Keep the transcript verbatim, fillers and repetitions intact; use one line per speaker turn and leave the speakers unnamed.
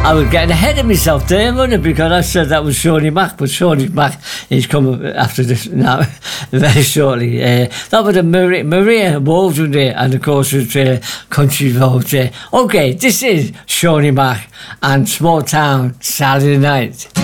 I was getting ahead of myself there, wasn't it? Because I said that was Shawnee Mac, but Shawnee Mac is coming after this now, very shortly. Uh, that was a Maria, Maria Waldron there, and of course it's uh, Country Road there. Okay, this is Shawnee Mac and Small Town Saturday Night.